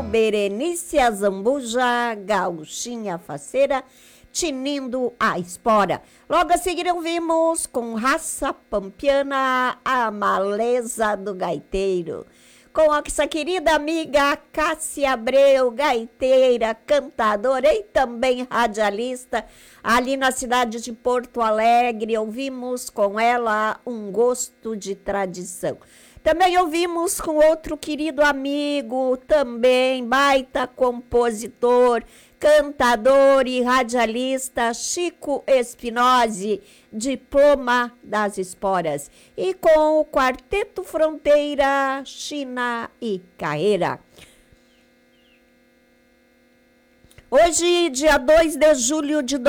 Berenice Azambuja, gauchinha faceira, tinindo a espora. Logo a seguir ouvimos com raça pampiana a maleza do gaiteiro. Com a nossa querida amiga Cássia Abreu, gaiteira, cantadora e também radialista, ali na cidade de Porto Alegre, ouvimos com ela Um Gosto de Tradição. Também ouvimos com outro querido amigo, também baita compositor, cantador e radialista, Chico Espinosi, Diploma das Esporas. E com o Quarteto Fronteira, China e Carreira. Hoje, dia 2 de julho de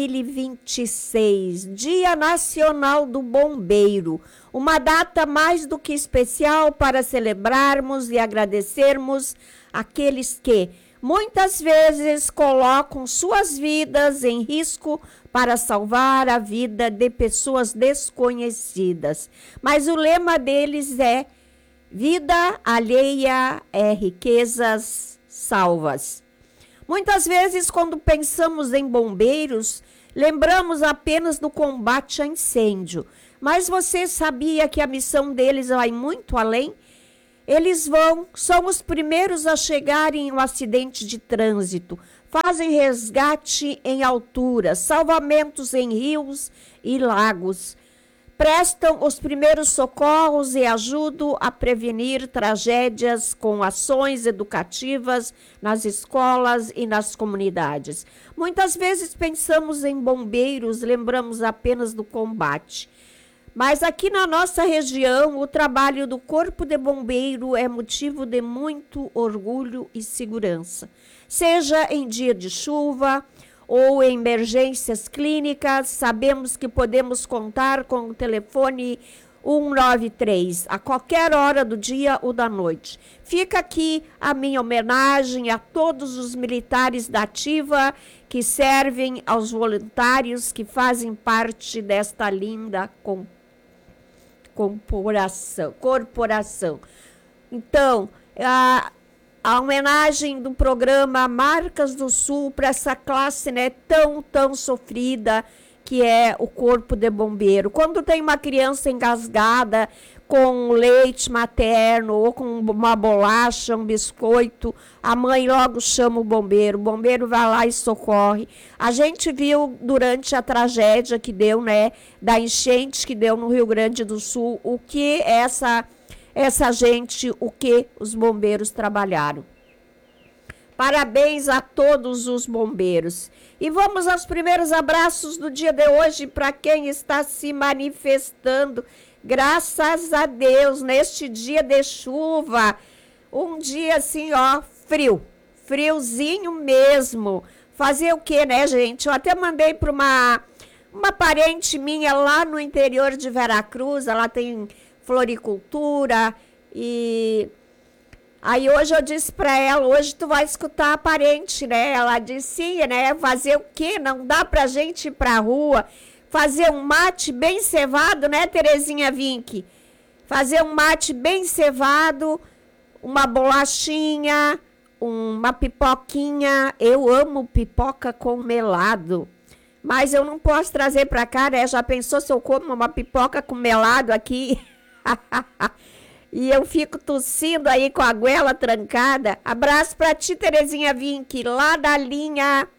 2026, Dia Nacional do Bombeiro. Uma data mais do que especial para celebrarmos e agradecermos aqueles que muitas vezes colocam suas vidas em risco para salvar a vida de pessoas desconhecidas. Mas o lema deles é: vida alheia é riquezas salvas. Muitas vezes, quando pensamos em bombeiros, lembramos apenas do combate a incêndio. Mas você sabia que a missão deles vai muito além? Eles são os primeiros a chegarem em um acidente de trânsito, fazem resgate em alturas, salvamentos em rios e lagos, prestam os primeiros socorros e ajudam a prevenir tragédias com ações educativas nas escolas e nas comunidades. Muitas vezes pensamos em bombeiros, lembramos apenas do combate. Mas aqui na nossa região, o trabalho do Corpo de Bombeiro é motivo de muito orgulho e segurança. Seja em dia de chuva ou em emergências clínicas, sabemos que podemos contar com o telefone 193 a qualquer hora do dia ou da noite. Fica aqui a minha homenagem a todos os militares da ativa que servem aos voluntários que fazem parte desta linda corporação. Então, a homenagem do programa Marcas do Sul para essa classe, né, tão sofrida que é o Corpo de Bombeiro. Quando tem uma criança engasgada com leite materno ou com uma bolacha, um biscoito, a mãe logo chama o bombeiro vai lá e socorre. A gente viu durante a tragédia que deu, né, da enchente que deu no Rio Grande do Sul, o que essa gente, o que os bombeiros trabalharam. Parabéns a todos os bombeiros. E vamos aos primeiros abraços do dia de hoje para quem está se manifestando. Graças a Deus, neste dia de chuva, um dia assim, ó, friozinho mesmo. Fazer o quê, né, gente? Eu até mandei para uma parente minha lá no interior de Veracruz, ela tem floricultura e aí hoje eu disse para ela, hoje tu vai escutar a parente, né? Ela disse, sim, né? Fazer o quê? Não dá pra gente ir pra rua, fazer um mate bem cevado, né, Terezinha Vinck? Fazer um mate bem cevado, uma bolachinha, uma pipoquinha. Eu amo pipoca com melado, mas eu não posso trazer pra cá, né? Já pensou se eu como uma pipoca com melado aqui? E eu fico tossindo aí com a goela trancada. Abraço pra ti, Terezinha Vinck, lá da linha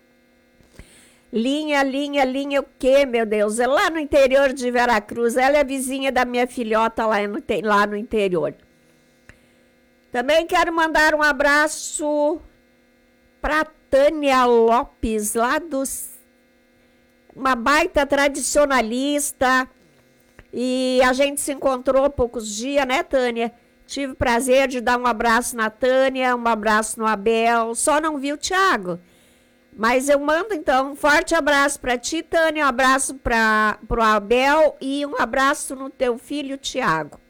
o quê, meu Deus? É lá no interior de Veracruz. Ela é vizinha da minha filhota lá no interior. Também quero mandar um abraço pra Tânia Lopes, lá uma baita tradicionalista. E a gente se encontrou há poucos dias, né, Tânia? Tive o prazer de dar um abraço na Tânia, um abraço no Abel. Só não vi o Thiago. Mas eu mando, então, um forte abraço para ti, Tânia, um abraço para o Abel e um abraço no teu filho, Thiago.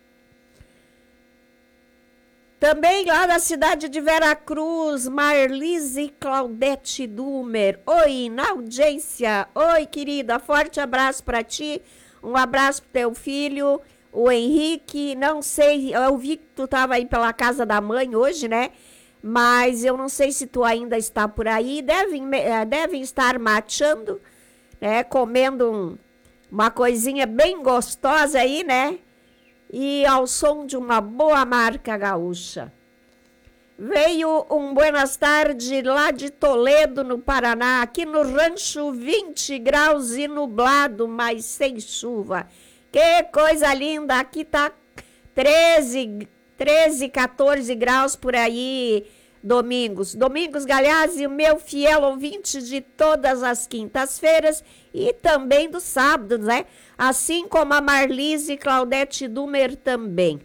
Também lá da cidade de Veracruz, Marlise Claudete Dumer. Oi, na audiência. Oi, querida, forte abraço para ti. Um abraço pro teu filho, o Henrique. Não sei, eu vi que tu tava aí pela casa da mãe hoje, né? mas eu não sei se tu ainda está por aí. Devem estar mateando, né? Comendo uma coisinha bem gostosa aí, né? E ao som de uma boa marca gaúcha. Veio um buenas tardes lá de Toledo, no Paraná, aqui no rancho 20 graus e nublado, mas sem chuva. Que coisa linda, aqui tá 13, 14 graus por aí, Domingos. Domingos Galhazzi, o meu fiel ouvinte de todas as quintas-feiras e também dos sábados, né? Assim como a Marlise Claudete Dumer também.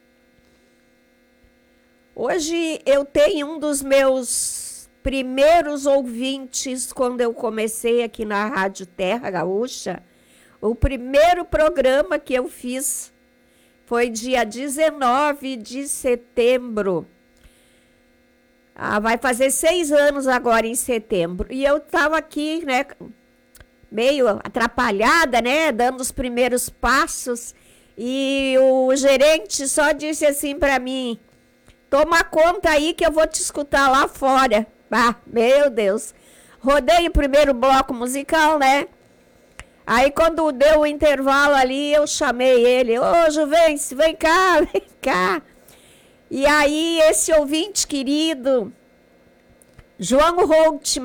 Hoje eu tenho um dos meus primeiros ouvintes quando eu comecei aqui na Rádio Terra Gaúcha. O primeiro programa que eu fiz foi dia 19 de setembro. Vai fazer 6 anos agora em setembro. E eu estava aqui, né, meio atrapalhada, né, dando os primeiros passos. E o gerente só disse assim para mim: toma conta aí que eu vou te escutar lá fora. Ah, meu Deus. Rodei o primeiro bloco musical, né? Aí quando deu o intervalo ali, eu chamei ele. Ô, Juvencio, vem cá, vem cá. E aí esse ouvinte querido, João Holt,